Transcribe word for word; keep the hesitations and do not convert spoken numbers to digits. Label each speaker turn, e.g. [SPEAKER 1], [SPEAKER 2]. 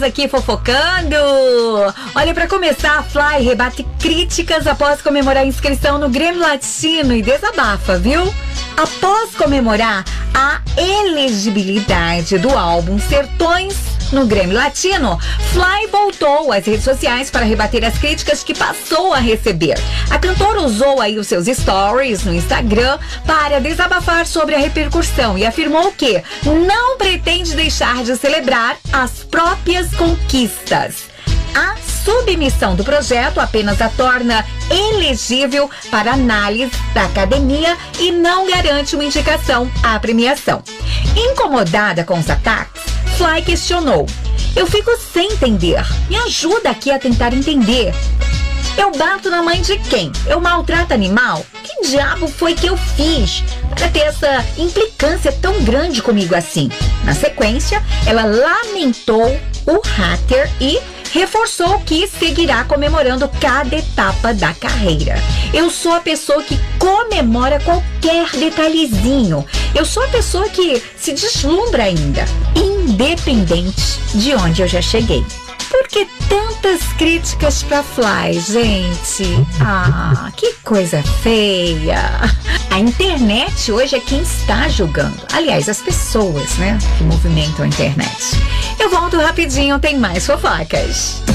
[SPEAKER 1] aqui fofocando. Olha, pra começar, a Fly rebate críticas após comemorar a inscrição no Grammy Latino e desabafa, viu? Após comemorar a elegibilidade do álbum Sertões no Grammy Latino, Fly voltou às redes sociais para rebater as críticas que passou a receber. A cantora usou aí os seus stories no Instagram para desabafar sobre a repercussão e afirmou que não pretende deixar de celebrar as próprias conquistas. A submissão do projeto apenas a torna elegível para análise da academia e não garante uma indicação à premiação. Incomodada com os ataques, Fly questionou: "Eu fico sem entender. Me ajuda aqui a tentar entender. Eu bato na mãe de quem? Eu maltrato animal? Que diabo foi que eu fiz para ter essa implicância tão grande comigo assim?" Na sequência, ela lamentou o hater e reforçou que seguirá comemorando cada etapa da carreira. "Eu sou a pessoa que comemora qualquer detalhezinho. Eu sou a pessoa que se deslumbra ainda, independente de onde eu já cheguei." Por que tantas críticas pra Fly, gente? Ah, que coisa feia. A internet hoje é quem está julgando. Aliás, as pessoas, né, que movimentam a internet. Eu volto rapidinho, tem mais fofocas.